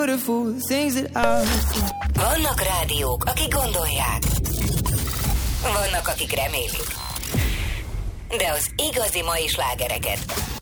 Vannak rádiók, akik gondolják. Vannak, akik remélik. De az igazi mai slágereket